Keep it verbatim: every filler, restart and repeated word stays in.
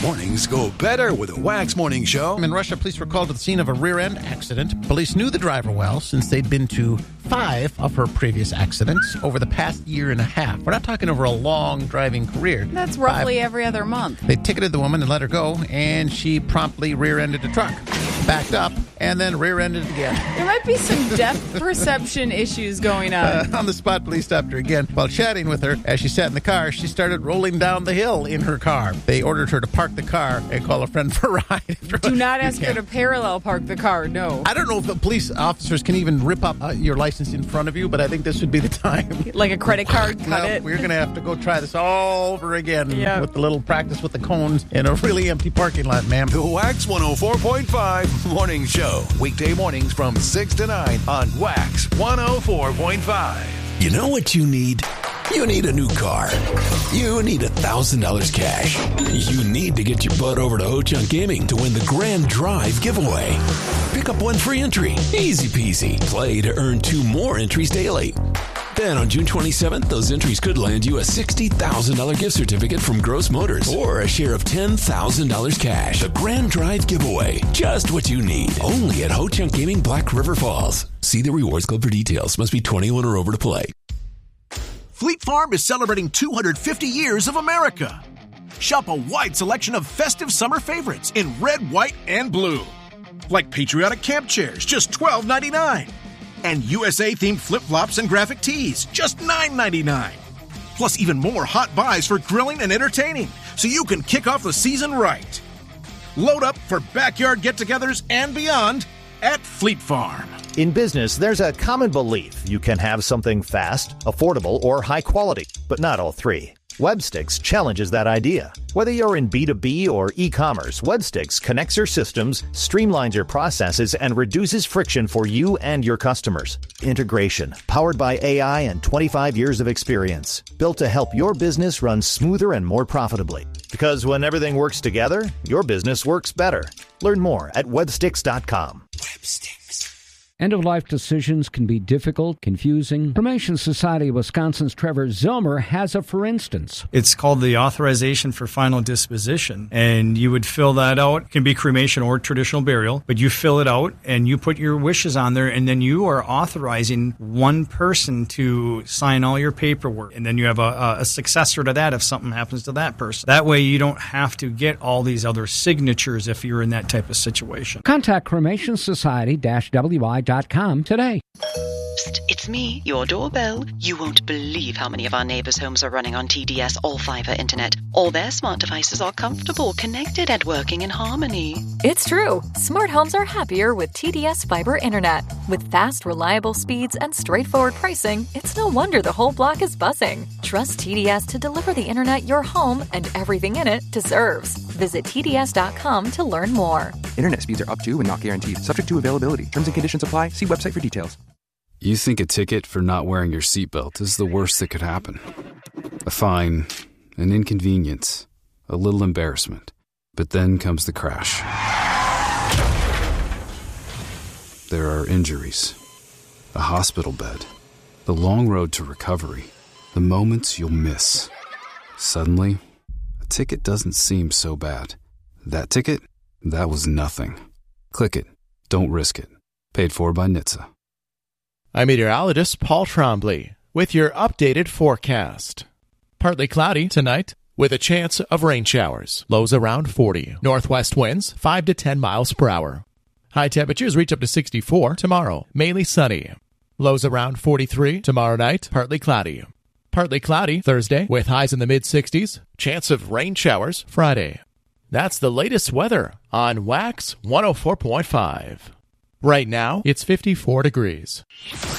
Mornings go better with a Wax Morning Show. In Russia, police were called to the scene of a rear-end accident. Police knew the driver well since they'd been to five of her previous accidents over the past year and a half. We're not talking over a long driving career. That's roughly Five. every other month. They ticketed the woman and let her go, and she promptly rear-ended the truck, backed up, and then rear-ended it again. There might be some depth perception issues going on. Uh, on the spot, police stopped her again. While chatting with her, as she sat in the car, she started rolling down the hill in her car. They ordered her to park the car and call a friend for a ride. Do not ask her to parallel park the car, no. I don't know if the police officers can even rip up uh, your license in front of you, but I think this would be the time. Like a credit card, cut no, it. We're going to have to go try this all over again Yep. with the little practice with the cones in a really empty parking lot, ma'am. The Wax one oh four point five Morning Show. Weekday mornings from six to nine on Wax one oh four point five. You know what you need? You need a new car. You need one thousand dollars cash. You need to get your butt over to Ho-Chunk Gaming to win the Grand Drive giveaway. Pick up one free entry. Easy peasy. Play to earn two more entries daily. Then on June twenty-seventh, those entries could land you a sixty thousand dollars gift certificate from Gross Motors or a share of ten thousand dollars cash. The Grand Drive giveaway. Just what you need. Only at Ho-Chunk Gaming, Black River Falls. See the Rewards Club for details. Must be twenty-one or over to play. Fleet Farm is celebrating two hundred fifty years of America. Shop a wide selection of festive summer favorites in red, white, and blue. Like patriotic camp chairs, just twelve ninety-nine. And U S A-themed flip-flops and graphic tees, just nine ninety-nine. Plus even more hot buys for grilling and entertaining, so you can kick off the season right. Load up for backyard get-togethers and beyond at Fleet Farm. In business, there's a common belief you can have something fast, affordable, or high quality, but not all three. Webstix challenges that idea. Whether you're in B two B or e-commerce, Webstix connects your systems, streamlines your processes, and reduces friction for you and your customers. Integration, powered by A I and twenty-five years of experience, built to help your business run smoother and more profitably. Because when everything works together, your business works better. Learn more at webstix dot com. Webstix. End-of-life decisions can be difficult, confusing. Cremation Society of Wisconsin's Trevor Zilmer has a for instance. It's called the Authorization for Final Disposition, and you would fill that out. It can be cremation or traditional burial, but you fill it out, and you put your wishes on there, and then you are authorizing one person to sign all your paperwork, and then you have a, a successor to that if something happens to that person. That way you don't have to get all these other signatures if you're in that type of situation. Contact cremation society dash w i dot com today. Psst, it's me, your doorbell. You won't believe how many of our neighbors' homes are running on T D S all-fiber internet. All their smart devices are comfortable, connected, and working in harmony. It's true. Smart homes are happier with T D S fiber internet. With fast, reliable speeds and straightforward pricing, it's no wonder the whole block is buzzing. Trust T D S to deliver the internet your home and everything in it deserves. Visit T D S dot com to learn more. Internet speeds are up to and not guaranteed. Subject to availability. Terms and conditions apply. See website for details. You think a ticket for not wearing your seatbelt is the worst that could happen. A fine, an inconvenience, a little embarrassment. But then comes the crash. There are injuries, a hospital bed, the long road to recovery, the moments you'll miss. Suddenly, a ticket doesn't seem so bad. That ticket? That was nothing. Click it. Don't risk it. Paid for by N H T S A. I'm meteorologist Paul Trombley with your updated forecast. Partly cloudy tonight with a chance of rain showers. Lows around forty. Northwest winds five to ten miles per hour. High temperatures reach up to sixty-four tomorrow. Mainly sunny. Lows around forty-three tomorrow night. Partly cloudy. Partly cloudy Thursday with highs in the mid-sixties. Chance of rain showers Friday. That's the latest weather on Wax one oh four point five. Right now, it's fifty-four degrees.